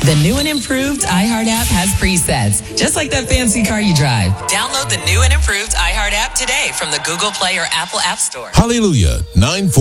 The new and improved iHeart app has presets, just like that fancy car you drive. Download the new and improved iHeart app today from the Google Play or Apple App Store. Hallelujah. 9